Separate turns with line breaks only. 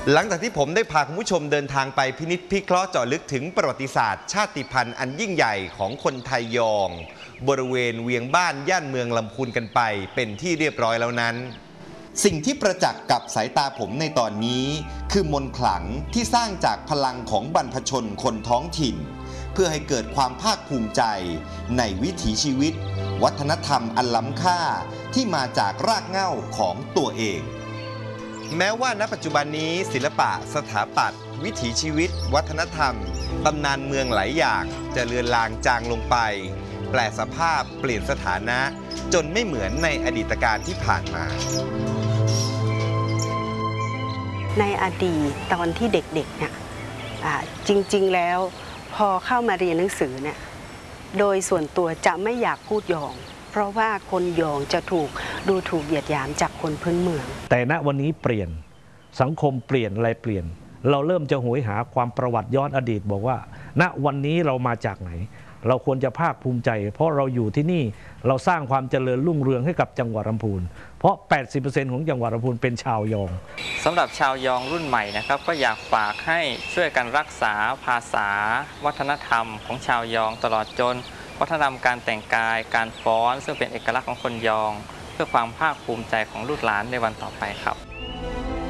หลังจากที่ผมได้พาคุณผู้ชมเดินทางไปพินิจพิเคราะห์เจาะลึกถึงประวัติศาสตร์ชาติพันธุ์อันยิ่งใหญ่ของคนไทยยองบริเวณเวียงบ้านย่านเมืองลำพูนกันไปเป็นที่เรียบร้อยแล้วนั้นสิ่งที่ประจักษ์กับสายตาผมในตอนนี้คือมนต์ขลังที่สร้างจากพลังของบรรพชนคนท้องถิ่นเพื่อให้เกิดความภาคภูมิใจในวิถีชีวิตวัฒนธรรมอันล้ำค่าที่มาจากรากเหง้าของตัวเองแม้ว่าณปัจจุบันนี้ศิลปะสถาปัตย์วิถีชีวิตวัฒนธรรมตำนานเมืองหลายอย่างจะเลือนลางจางลงไปแปลสภาพเปลี่ยนสถานะจนไม่เหมือนในอดีตการที่ผ่านมา
ในอดีตตอนที่เด็กๆเนี่ยจริงๆแล้วพอเข้ามาเรียนหนังสือเนี่ยโดยส่วนตัวจะไม่อยากพูดยองเพราะว่าคนยองจะถูกดูถูกเหยียดหยามจากคนพื้นเมือง
แต่ณวันนี้เปลี่ยนสังคมเปลี่ยนอะไรเปลี่ยนเราเริ่มจะโหยหาความประวัติย้อนอดีตบอกว่าณวันนี้เรามาจากไหนเราควรจะภาคภูมิใจเพราะเราอยู่ที่นี่เราสร้างความเจริญรุ่งเรืองให้กับจังหวัดลำพูนเพราะ 80% ของจังหวัดลำพูนเป็นชาวยอง
สำหรับชาวยองรุ่นใหม่นะครับก็อยากฝากให้ช่วยกันรักษาภาษาวัฒนธรรมของชาวยองตลอดจนวัฒนธรรมการแต่งกายการฟ้อนซึ่งเป็นเอกลักษณ์ของคนยองเพื่อความภาคภูมิใจของลูกหลานในวันต่อไปครับ